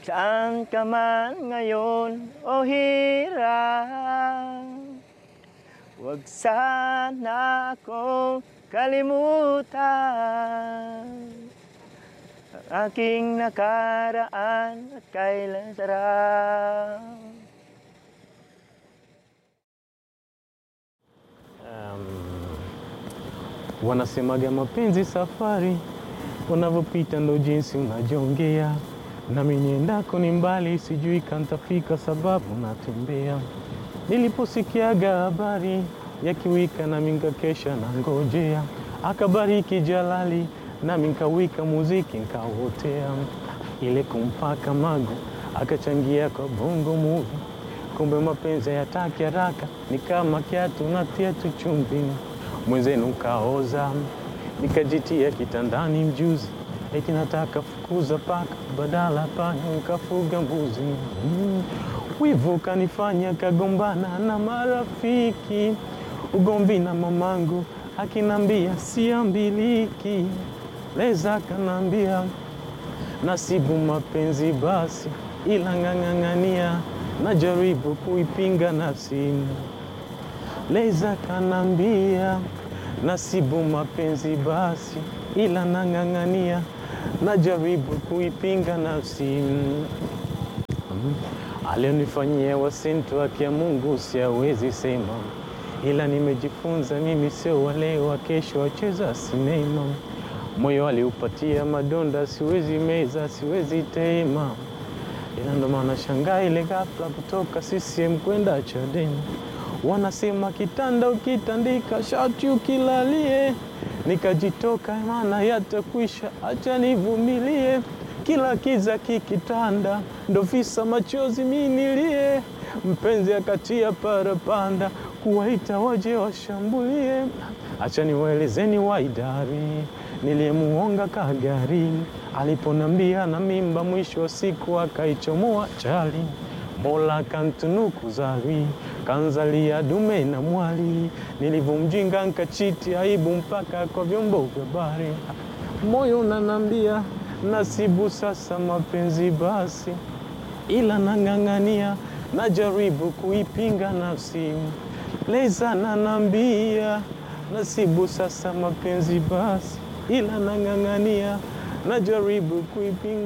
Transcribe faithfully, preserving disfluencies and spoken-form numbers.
Saan ka man ngayon o hirap, huwag sana akong kalimutan ang aking nakaraan at kailan sarap. Um, wanasemaga mapenzi safari, unavyopita ndo jinsi unajongea. Nami niendako ni mbali, sijui kantafika sababu natembea. Niliposikiaga habari ya kiwika nami nkakesha na ngojea. Akabariki Jalali nami nkawika muziki nkawotea. Ile kumpaka magu akachangia kwa bongo movie. Kumbe mapenzi yataki haraka, ni kama kiatu natia tu chumvi. Mwenzenu kaoza, nikajitia kitandani mjuzi. Eti nataka fukuza paka, badala panya nikafuga mbuzi. Mm. Wivu kanifanya kagombana na marafiki. Ugomvi na mamangu akinambia siambiliki. Leza kanambia nasibu mapenzi basi, ila ngangangania najaribu kuipinga nafsi. Leza kanambia nasibu mapenzi basi, ila nangangania najaribu kuipinga nafsi. Mm. Alionifanyia wasintu wake ya Mungu siawezi sema, ila nimejifunza mimi sio wale wa kesho wacheza sinema. Moyo aliupatia madonda, siwezi meza, siwezi tema. Ila ndo maana shangaa ile ghafla kutoka C C M kwenda Chadema. Wanasema kitanda ukitandika shati ukilalie. Nikajitoka maana yatakwisha, acha nivumilie. Kila kiza kikitanda, ndo visa machozi minilie. Mpenzi akatia parapanda, kuwaita waje washambulie. Acha niwaelezeni waidari, niliyemuonga kagari. Aliponambia na mimba, mwisho wa siku akaichomoa chali. Mola kantunuku zari, kanzalia dume na mwali. Nilivomjinga nkachiti aibu mpaka kwa vyombo vya habari. Moyo unanambia nasibu sasa mapenzi basi, ila nangangania najaribu kuipinga nafsi. Leza nanambia nasibu sasa mapenzi basi, ila nangangania najaribu kuipinga